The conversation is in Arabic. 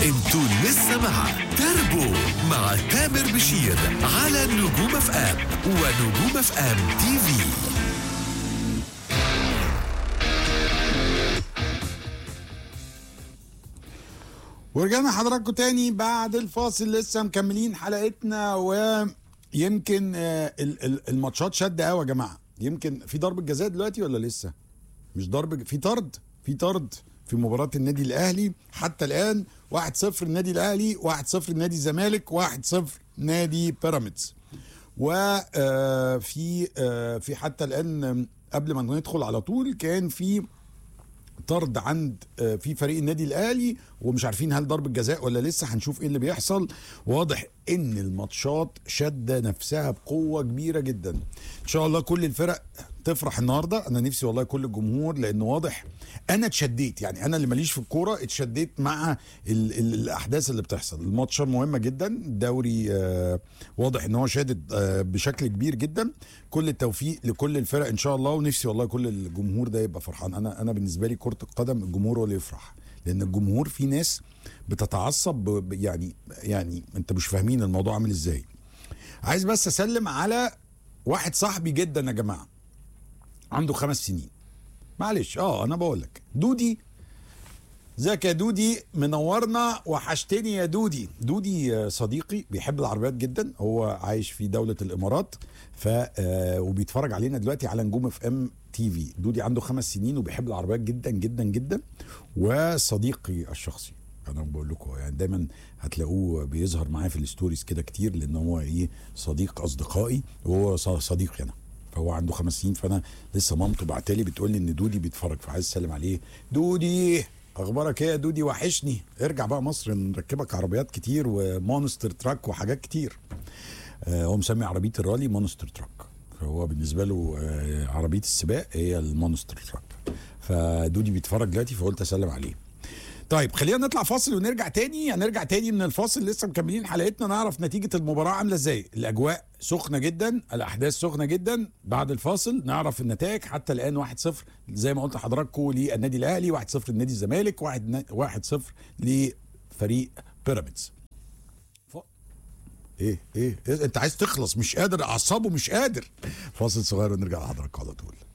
انتوا لسه مع تربو مع تامر بشير على نجوم اف ام ونجوم اف ام تي في. ورجعنا حضراتكم تاني بعد الفاصل، لسه مكملين حلقتنا. ويمكن الماتشات شد قوي يا جماعه. يمكن في ضربة جزاء دلوقتي ولا لسه؟ مش ضرب، في طرد في مباراة النادي الاهلي حتى الان. 1-0 النادي الاهلي، 1-0 النادي الزمالك، 1-0 نادي بيراميدز. وفي حتى الان قبل ما ندخل على طول كان في طرد عند في فريق النادي الاهلي، ومش عارفين هل ضربة جزاء ولا لسه. هنشوف ايه اللي بيحصل. واضح ان الماتشات شادة نفسها بقوة كبيرة جدا. ان شاء الله كل الفرق تفرح النهارده. انا نفسي والله كل الجمهور، لانه واضح انا اتشديت، يعني انا اللي ماليش في الكوره اتشديت مع الاحداث اللي بتحصل. الماتش مهمه جدا، الدوري واضح ان هو شادد بشكل كبير جدا. كل التوفيق لكل الفرق ان شاء الله، ونفسي والله كل الجمهور ده يبقى فرحان. انا بالنسبه لي كره القدم الجمهور هو اللي يفرح، لان الجمهور في ناس بتتعصب يعني انت مش فاهمين الموضوع عامل ازاي. عايز بس اسلم على واحد صاحبي جدا يا جماعه، عنده 5 سنين. معلش انا بقول لك دودي. ازيك يا دودي؟ منورنا، وحشتني يا دودي. دودي صديقي بيحب العربيات جدا، هو عايش في دولة الامارات وبيتفرج علينا دلوقتي على نجوم اف ام تي في. دودي عنده 5 سنين وبيحب العربيات جدا جدا جدا، وصديقي الشخصي. انا بقول لكم يعني دايما هتلاقوه بيظهر معايا في الستوريز كده كتير، لان هو صديق اصدقائي، وهو صديقي انا. فهو عنده 5 سنين، فانا لسه مامته بعتلي بتقول لي ان دودي بيتفرج، فعايز اسلم عليه. دودي اخبارك ايه يا دودي؟ وحشني. ارجع بقى مصر نركبك عربيات كتير ومونستر تراك وحاجات كتير. هو مسمي عربيه الرالي مونستر تراك، فهو بالنسبه له عربيه السباق هي المونستر تراك. فدودي بيتفرج دلوقتي، فقلت اسلم عليه. طيب خلينا نطلع فاصل ونرجع تاني. هنرجع تاني من الفاصل، لسه مكملين حلقتنا، نعرف نتيجة المباراة عاملة ازاي. الأجواء سخنة جدا، الأحداث سخنة جدا. بعد الفاصل نعرف النتائج. حتى الآن 1-0 زي ما قلت لحضراتكم للنادي الأهلي، 1-0 للنادي الزمالك، 1-0 لفريق بيراميدز. ايه انت عايز تخلص؟ مش قادر، اعصابه مش قادر. فاصل صغير ونرجع لحضراتكم على طول.